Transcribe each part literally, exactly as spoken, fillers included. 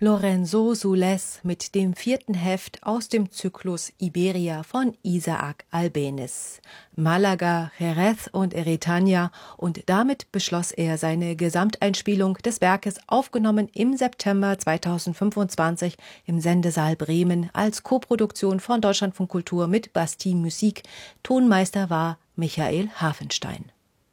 Lorenzo Soules mit dem vierten Heft aus dem Zyklus Iberia von Isaac Albéniz. Málaga, Jerez und Eretaña, und damit beschloss er seine Gesamteinspielung des Werkes, aufgenommen im September zweitausendfünfundzwanzig im Sendesaal Bremen als Koproduktion von Deutschlandfunk Kultur mit Bastille Musique. Tonmeister war Michael Hafenstein.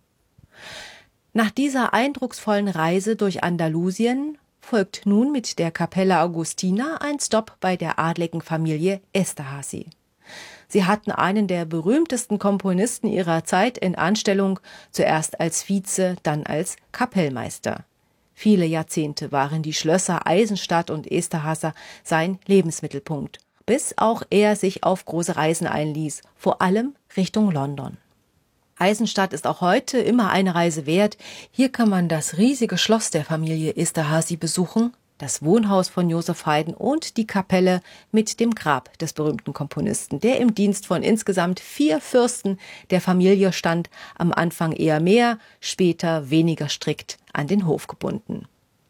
Nach dieser eindrucksvollen Reise durch Andalusien folgt nun mit der Capella Augustina ein Stopp bei der adligen Familie Esterházy. Sie hatten einen der berühmtesten Komponisten ihrer Zeit in Anstellung, zuerst als Vize, dann als Kapellmeister. Viele Jahrzehnte waren die Schlösser Eisenstadt und Esterházy sein Lebensmittelpunkt, bis auch er sich auf große Reisen einließ, vor allem Richtung London. Eisenstadt ist auch heute immer eine Reise wert. Hier kann man das riesige Schloss der Familie Esterházy besuchen, das Wohnhaus von Joseph Haydn und die Kapelle mit dem Grab des berühmten Komponisten, der im Dienst von insgesamt vier Fürsten der Familie stand, am Anfang eher mehr, später weniger strikt an den Hof gebunden.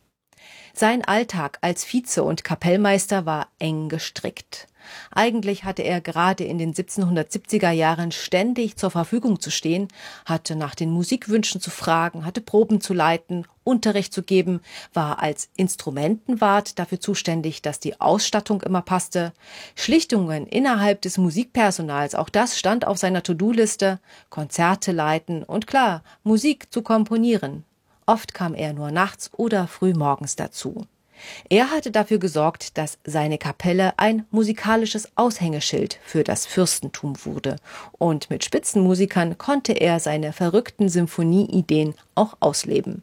Sein Alltag als Vize und Kapellmeister war eng gestrickt. Eigentlich hatte er gerade in den siebzehnhundertsiebziger Jahren ständig zur Verfügung zu stehen, hatte nach den Musikwünschen zu fragen, hatte Proben zu leiten, Unterricht zu geben, war als Instrumentenwart dafür zuständig, dass die Ausstattung immer passte, Schlichtungen innerhalb des Musikpersonals, auch das stand auf seiner To-Do-Liste, Konzerte leiten und klar, Musik zu komponieren. Oft kam er nur nachts oder frühmorgens dazu. Er hatte dafür gesorgt, dass seine Kapelle ein musikalisches Aushängeschild für das Fürstentum wurde. Und mit Spitzenmusikern konnte er seine verrückten Symphonieideen auch ausleben.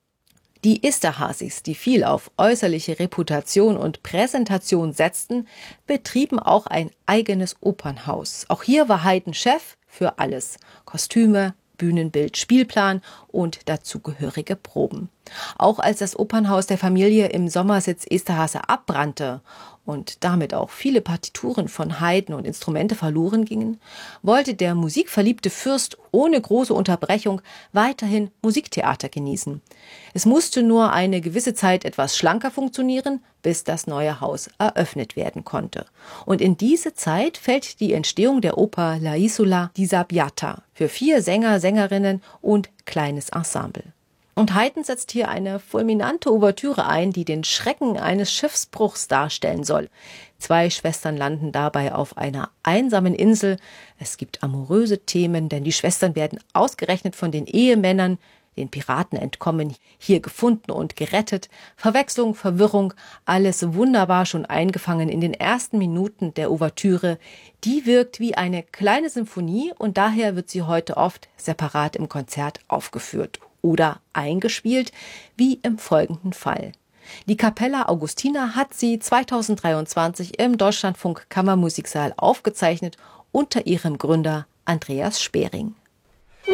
Die Esterházys, die viel auf äußerliche Reputation und Präsentation setzten, betrieben auch ein eigenes Opernhaus. Auch hier war Haydn Chef für alles: Kostüme, Bühnenbild, Spielplan und dazugehörige Proben. Auch als das Opernhaus der Familie im Sommersitz Esterházy abbrannte und damit auch viele Partituren von Haydn und Instrumente verloren gingen, wollte der musikverliebte Fürst ohne große Unterbrechung weiterhin Musiktheater genießen. Es musste nur eine gewisse Zeit etwas schlanker funktionieren, bis das neue Haus eröffnet werden konnte. Und in diese Zeit fällt die Entstehung der Oper La Isola di Sabbiata für vier Sänger, Sängerinnen und kleines Ensemble. Und Haydn setzt hier eine fulminante Ouvertüre ein, die den Schrecken eines Schiffsbruchs darstellen soll. Zwei Schwestern landen dabei auf einer einsamen Insel. Es gibt amoröse Themen, denn die Schwestern werden ausgerechnet von den Ehemännern, den Piraten entkommen, hier gefunden und gerettet. Verwechslung, Verwirrung, alles wunderbar schon eingefangen in den ersten Minuten der Ouvertüre. Die wirkt wie eine kleine Symphonie und daher wird sie heute oft separat im Konzert aufgeführt oder eingespielt, wie im folgenden Fall. Die Capella Augustina hat sie zweitausenddreiundzwanzig im Deutschlandfunk Kammermusiksaal aufgezeichnet unter ihrem Gründer Andreas Spering.